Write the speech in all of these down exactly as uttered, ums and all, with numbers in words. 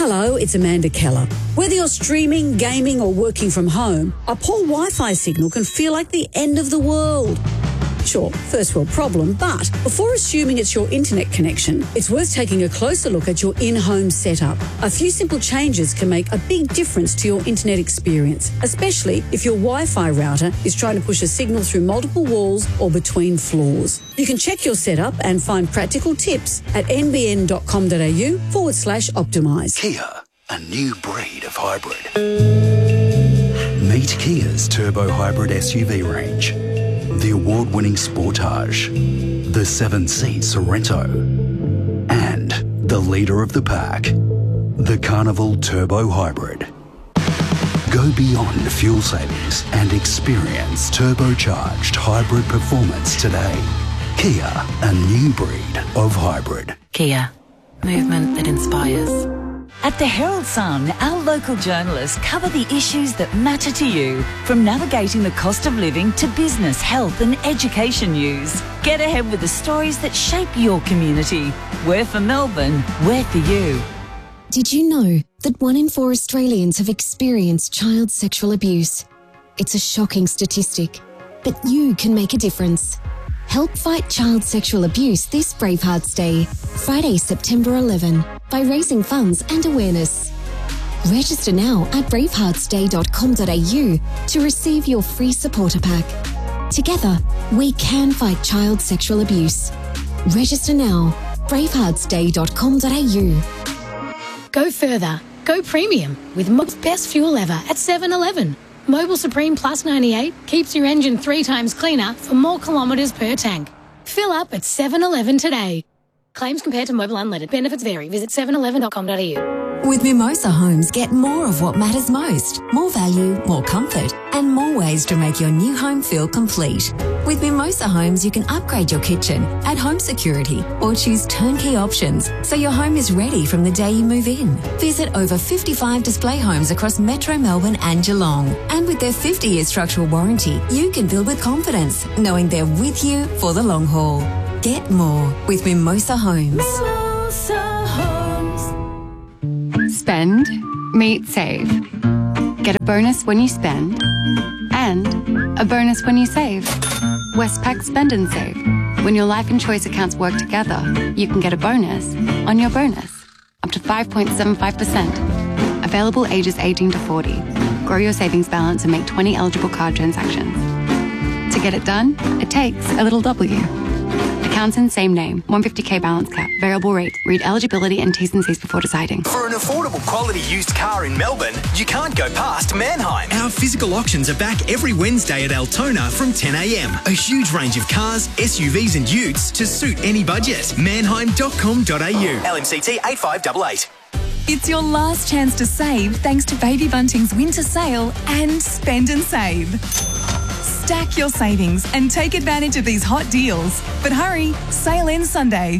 Hello, it's Amanda Keller. Whether you're streaming, gaming or working from home, a poor Wi-Fi signal can feel like the end of the world. Sure, first world problem, but before assuming it's your internet connection, it's worth taking a closer look at your in-home setup. A few simple changes can make a big difference to your internet experience, especially if your Wi-Fi router is trying to push a signal through multiple walls or between floors. You can check your setup and find practical tips at nbn.com.au forward slash optimise. Kia, a new breed of hybrid. Meet Kia's turbo hybrid S U V range. The award-winning Sportage, the seven-seat Sorento, and the leader of the pack, the Carnival Turbo Hybrid. Go beyond fuel savings and experience turbocharged hybrid performance today. Kia, a new breed of hybrid. Kia, movement that inspires. At the Herald Sun, our local journalists cover the issues that matter to you, from navigating the cost of living to business, health and education news. Get ahead with the stories that shape your community. We're for Melbourne, we're for you. Did you know that one in four Australians have experienced child sexual abuse? It's a shocking statistic, but you can make a difference. Help fight child sexual abuse this Bravehearts Day, Friday, September eleventh, by raising funds and awareness. Register now at bravehearts day dot com dot a u to receive your free supporter pack. Together, we can fight child sexual abuse. Register now, bravehearts day dot com dot a u. Go further. Go premium with Mobil's best fuel ever at seven eleven. Mobil Supreme Plus ninety-eight keeps your engine three times cleaner for more kilometres per tank. Fill up at seven eleven today. Claims compared to Mobil Unleaded. Benefits vary. Visit seven eleven dot com dot a u. With Mimosa Homes, get more of what matters most. More value, more comfort, and more ways to make your new home feel complete. With Mimosa Homes, you can upgrade your kitchen, add home security, or choose turnkey options so your home is ready from the day you move in. Visit over fifty-five display homes across Metro Melbourne and Geelong. And with their fifty-year structural warranty, you can build with confidence, knowing they're with you for the long haul. Get more with Mimosa Homes. Mimosa Homes. Spend, meet, save. Get a bonus when you spend and a bonus when you save. Westpac Spend and Save. When your life and choice accounts work together, you can get a bonus on your bonus. Up to five point seven five percent. Available ages eighteen to forty. Grow your savings balance and make twenty eligible card transactions. To get it done, it takes a little W. Accounts in same name. one hundred fifty k balance cap. Variable rate. Read eligibility and T's and C's before deciding. For an affordable quality used car in Melbourne, you can't go past Manheim. Our physical auctions are back every Wednesday at Altona from ten a m. A huge range of cars, S U Vs and utes to suit any budget. manheim dot com dot a u. L M C T eight five eight eight. It's your last chance to save thanks to Baby Bunting's winter sale and Spend and Save. Stack your savings and take advantage of these hot deals. But hurry, sale ends Sunday.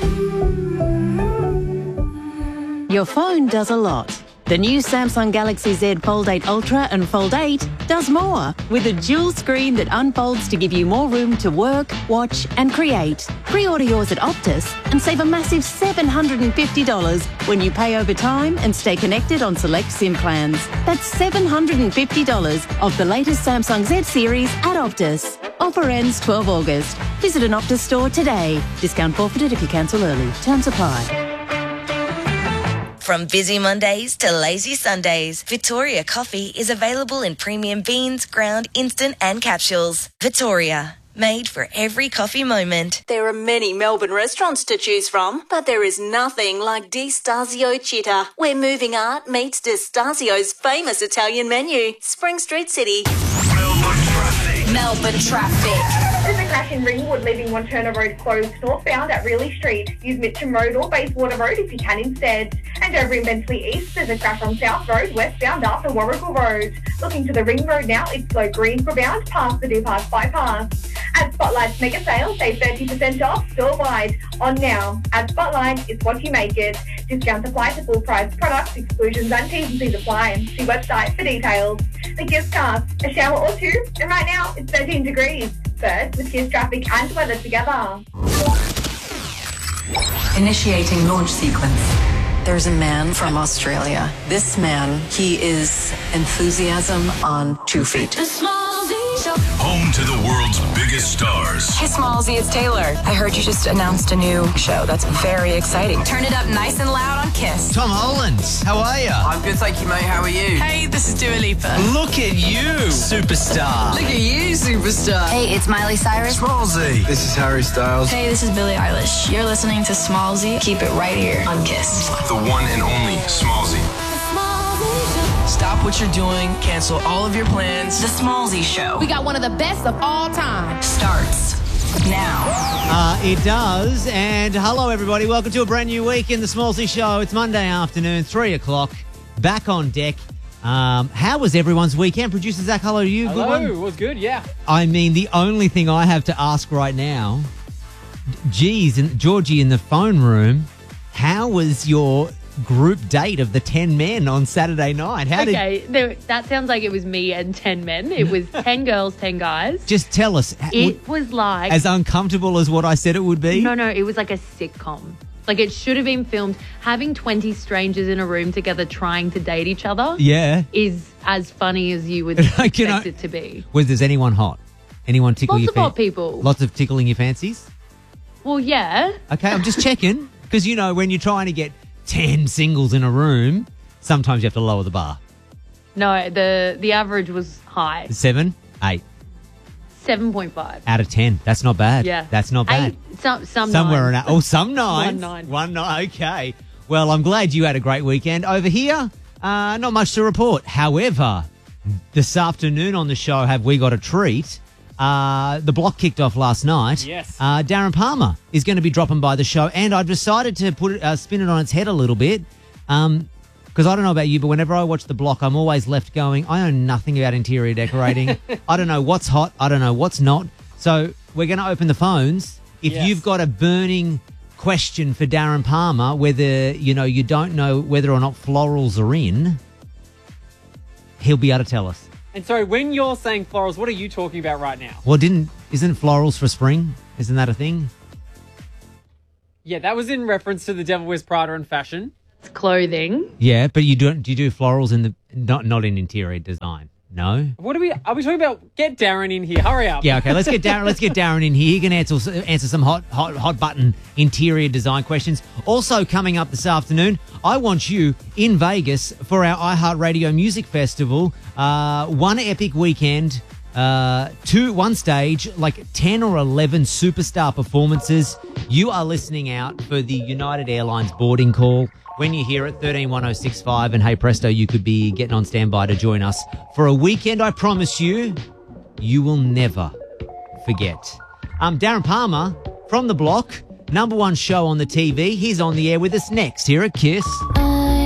Your phone does a lot. The new Samsung Galaxy Z Fold eight Ultra and Fold eight does more, with a dual screen that unfolds to give you more room to work, watch and create. Pre-order yours at Optus and save a massive seven hundred fifty dollars when you pay over time and stay connected on select SIM plans. That's seven hundred fifty dollars of the latest Samsung Z series at Optus. Offer ends twelfth of August. Visit an Optus store today. Discount forfeited if you cancel early. Terms apply. From busy Mondays to lazy Sundays, Victoria Coffee is available in premium beans, ground, instant and capsules. Victoria, made for every coffee moment. There are many Melbourne restaurants to choose from, but there is nothing like Di Stasio Città, where moving art meets Di Stasio's famous Italian menu. Spring Street City. Melbourne traffic. Melbourne traffic. There's a crash in Ringwood, leaving Wanturna Road closed northbound at Reilly Street. Use Mitcham Road or Bayswater Road if you can instead. And over in Bentley East, there's a crash on South Road, westbound after Warrigal Road. Looking to the Ring Road now, it's slow green for bound past the Dupas bypass. At Spotlight's mega sale, save thirty percent off store-wide. On now. At Spotlight, it's what you make it. Discounts apply to full-price products, exclusions and T's and C's apply. See website for details. The Kiss Cast, a shower or two, and right now it's thirteen degrees. First, with Kiss traffic and weather together. Initiating launch sequence. There's a man from Australia. This man, he is enthusiasm on two feet. Home to the world's biggest stars. Hey, Smallsy, it's Taylor. I heard you just announced a new show. That's very exciting. Turn it up nice and loud on Kiss. Tom Hollands, how are you? I'm good, thank you, mate. How are you? Hey, this is Dua Lipa. Look at you, superstar. Look at you, superstar. Hey, it's Miley Cyrus. Smallsy. This is Harry Styles. Hey, this is Billie Eilish. You're listening to Smallsy. Keep it right here on Kiss. The one and only Smallsy. Stop what you're doing. Cancel all of your plans. The Smallsy Show. We got one of the best of all time. Starts now. Uh, it does. And hello, everybody. Welcome to a brand new week in the Smallsy Show. It's Monday afternoon, three o'clock. Back on deck. Um, how was everyone's weekend? Producer Zach, hello to you. Hello. Good one? It was good, yeah. I mean, the only thing I have to ask right now, geez, and Georgie in the phone room, how was your group date of the ten men on Saturday night? How okay, did... there, that sounds like it was me and ten men. It was ten girls, ten guys. Just tell us. It was like... As uncomfortable as what I said it would be? No, no, it was like a sitcom. Like it should have been filmed. Having twenty strangers in a room together trying to date each other yeah. is as funny as you would expect you know, it to be. Was there anyone hot? Anyone tickle Lots your of hot fan- people. Lots of tickling your fancies? Well, yeah. Okay, I'm just checking. Because, you know, when you're trying to get ten singles in a room, sometimes you have to lower the bar. No, the the average was high. Seven, eight. seven point five. Out of ten. That's not bad. Yeah. That's not bad. Eight, some, some Somewhere nines. around. Oh, some nines. One nine. One nine. Okay. Well, I'm glad you had a great weekend. Over here, uh, not much to report. However, this afternoon on the show, have we got a treat? Uh, the block kicked off last night. Yes. Uh, Darren Palmer is going to be dropping by the show, and I've decided to put it, uh, spin it on its head a little bit. Um, because I don't know about you, but whenever I watch the block, I'm always left going, I know nothing about interior decorating. I don't know what's hot. I don't know what's not. So we're going to open the phones. If Yes. you've got a burning question for Darren Palmer, whether, you know, you don't know whether or not florals are in, he'll be able to tell us. And so when you're saying florals, what are you talking about right now? Well, didn't isn't florals for spring? Isn't that a thing? Yeah, that was in reference to the Devil Wears Prada and fashion. It's clothing. Yeah, but you don't. Do you do florals in the not not in interior design? No. What are we? Are we talking about? Get Darren in here. Hurry up. Yeah. Okay. Let's get Darren. Let's get Darren in here. He can answer answer some hot hot hot button interior design questions. Also coming up this afternoon, I want you in Vegas for our iHeartRadio Music Festival. Uh, one epic weekend. Uh, two, one stage, like ten or eleven superstar performances. You are listening out for the United Airlines boarding call. When you hear it, thirteen one oh six five, and hey presto, you could be getting on standby to join us for a weekend. I promise you, you will never forget. Um, Darren Palmer from The Block, number one show on the T V. He's on the air with us next here at Kiss.